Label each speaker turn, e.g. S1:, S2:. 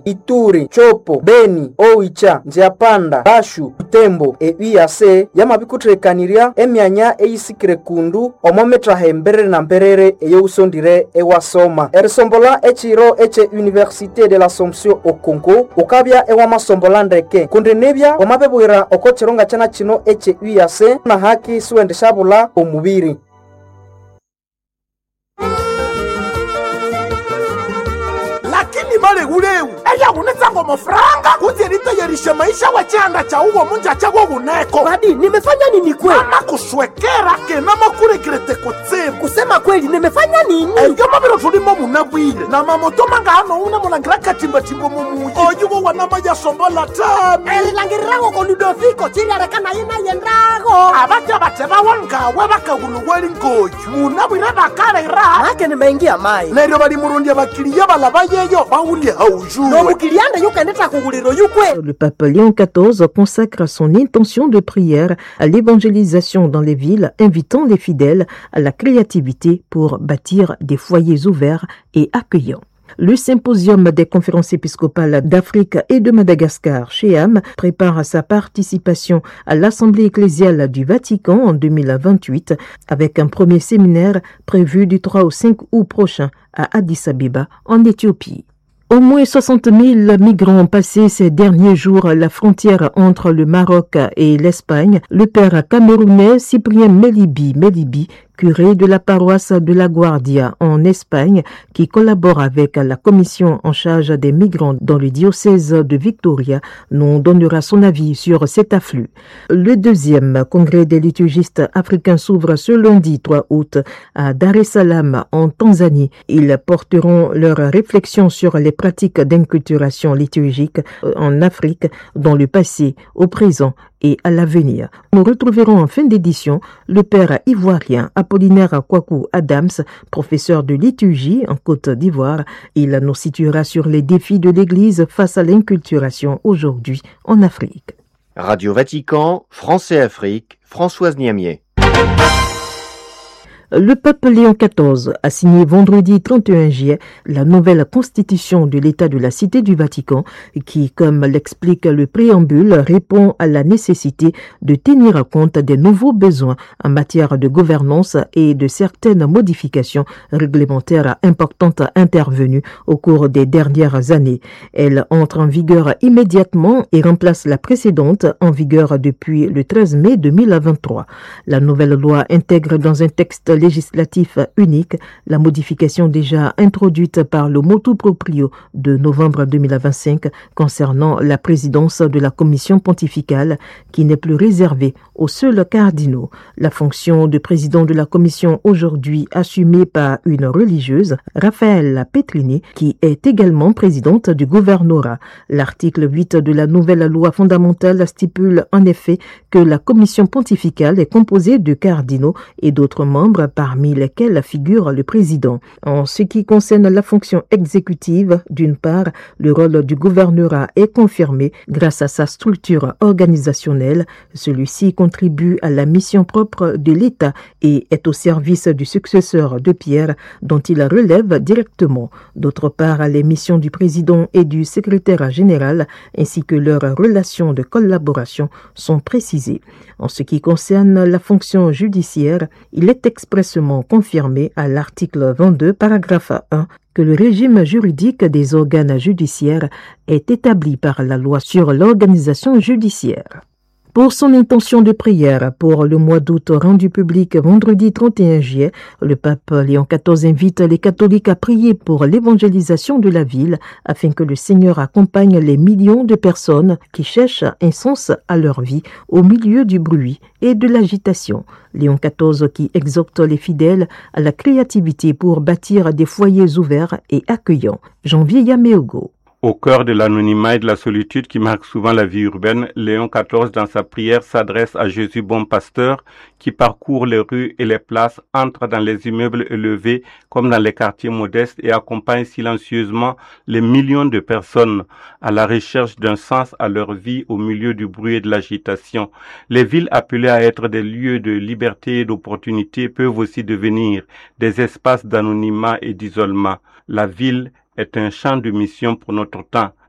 S1: Ituri, Chopo, Beni, Oicha, Nziapanda, Bashu, Butembo, UAC yamabikutrekanirya emyanya eyisikire kundu omometra hemberere na mberere eyousondire ewasoma erisombola echiro eche Université de l'Assomption au Congo ukabya ewamasombola ndeke kundi nibya wamabebwira oko chironga chana chino eche UAC na haki suendeshabula omubiri.
S2: Male guleu eya gunetsango mofranga kuzirita yerisha maisha wachanda cha uwo munja chago guneko
S3: Badi, nimefanya nini kweli?
S2: ama kuswekera kenama kuregrete kotsemu
S3: Kusema kweli nimefanya nini?
S2: eyo mabiro tulimo munabwire na mamoto mangano una mulangira katimba timbo mumuji oyugo wanama ya sombola tami
S3: Elangirago con Ludoviko chile arekana ina yendrago.
S2: abacha bateba wangawe bakaguluweli ngoyu munabwire bakalera
S3: Hake nimeingia mai.
S2: neryo bali murundia bakiliya balaba yeyo bawulie haujuwe
S3: No mukilianda yukeneta kuguliro yukwe.
S4: Le pape Léon XIV consacre son intention de prière à l'évangélisation dans les villes, invitant les fidèles à la créativité pour bâtir des foyers ouverts et accueillants. Le symposium des conférences épiscopales d'Afrique et de Madagascar, CHEAM, prépare sa participation à l'Assemblée ecclésiale du Vatican en 2028 avec un premier séminaire prévu du 3 au 5 août prochain à Addis Abeba, en Éthiopie. Au moins 60 000 migrants ont passé ces derniers jours la frontière entre le Maroc et l'Espagne. Le père camerounais Cyprien Melibi, curé de la paroisse de la Guardia en Espagne, qui collabore avec la commission en charge des migrants dans le diocèse de Victoria, nous donnera son avis sur cet afflux. Le deuxième congrès des liturgistes africains s'ouvre ce lundi 3 août à Dar es Salaam en Tanzanie. Ils porteront leurs réflexions sur les pratiques d'inculturation liturgique en Afrique dans le passé, au présent et à l'avenir. Nous retrouverons en fin d'édition le père ivoirien Apollinaire Kwaku Adams, professeur de liturgie en Côte d'Ivoire. Il nous situera sur les défis de l'Église face à l'inculturation aujourd'hui en Afrique.
S5: Radio Vatican, France et Afrique, Françoise Niamier.
S4: Le pape Léon XIV a signé vendredi 31 juillet la nouvelle constitution de l'État de la Cité du Vatican qui, comme l'explique le préambule, répond à la nécessité de tenir compte des nouveaux besoins en matière de gouvernance et de certaines modifications réglementaires importantes intervenues au cours des dernières années. Elle entre en vigueur immédiatement et remplace la précédente en vigueur depuis le 13 mai 2023. La nouvelle loi intègre dans un texte législatif unique la modification déjà introduite par le motu proprio de novembre 2025 concernant la présidence de la commission pontificale qui n'est plus réservée aux seuls cardinaux. La fonction de président de la commission aujourd'hui assumée par une religieuse, Raffaella Petrini, qui est également présidente du gouvernorat. L'article 8 de la nouvelle loi fondamentale stipule en effet que la commission pontificale est composée de cardinaux et d'autres membres parmi lesquels figure le président. En ce qui concerne la fonction exécutive, d'une part, le rôle du gouvernorat est confirmé grâce à sa structure organisationnelle. Celui-ci contribue à la mission propre de l'État et est au service du successeur de Pierre, dont il relève directement. D'autre part, les missions du président et du secrétaire général, ainsi que leurs relations de collaboration, sont précisées. En ce qui concerne la fonction judiciaire, il est expressément confirmé à l'article 22, paragraphe 1, que le régime juridique des organes judiciaires est établi par la loi sur l'organisation judiciaire. Pour son intention de prière pour le mois d'août rendu public vendredi 31 juillet, le pape Léon XIV invite les catholiques à prier pour l'évangélisation de la ville afin que le Seigneur accompagne les millions de personnes qui cherchent un sens à leur vie au milieu du bruit et de l'agitation. Léon XIV qui exhorte les fidèles à la créativité pour bâtir des foyers ouverts et accueillants. Janvier Yameogo.
S6: Au cœur de l'anonymat et de la solitude qui marque souvent la vie urbaine, Léon XIV, dans sa prière, s'adresse à Jésus bon pasteur qui parcourt les rues et les places, entre dans les immeubles élevés comme dans les quartiers modestes et accompagne silencieusement les millions de personnes à la recherche d'un sens à leur vie au milieu du bruit et de l'agitation. Les villes appelées à être des lieux de liberté et d'opportunité peuvent aussi devenir des espaces d'anonymat et d'isolement. La ville est un champ de mission pour notre temps.